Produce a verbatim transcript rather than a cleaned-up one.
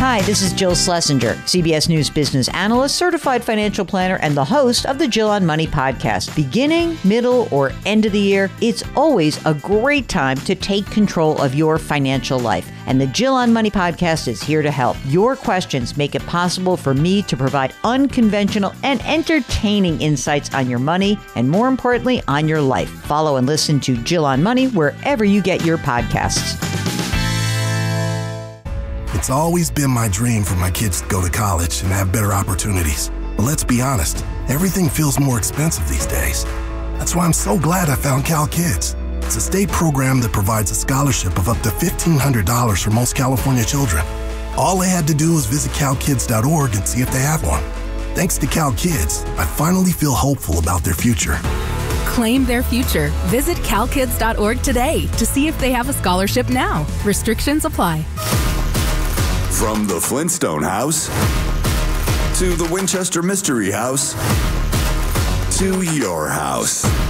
Hi, this is Jill Schlesinger, C B S News business analyst, certified financial planner, and the host of the Jill on Money podcast. Beginning, middle, or end of the year, it's always a great time to take control of your financial life. And the Jill on Money podcast is here to help. Your questions make it possible for me to provide unconventional and entertaining insights on your money, and more importantly, on your life. Follow and listen to Jill on Money wherever you get your podcasts. It's always been my dream for my kids to go to college and have better opportunities. But let's be honest, everything feels more expensive these days. That's why I'm so glad I found Cal Kids. It's a state program that provides a scholarship of up to fifteen hundred dollars for most California children. All they had to do was visit cal kids dot org and see if they have one. Thanks to Cal Kids, I finally feel hopeful about their future. Claim their future. Visit cal kids dot org today to see if they have a scholarship now. Restrictions apply. From the Flintstone House to the Winchester Mystery House to your house.